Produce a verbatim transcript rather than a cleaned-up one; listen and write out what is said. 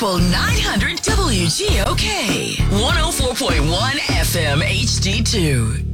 Gospel nine hundred W G O K. one oh four point one F M H D two.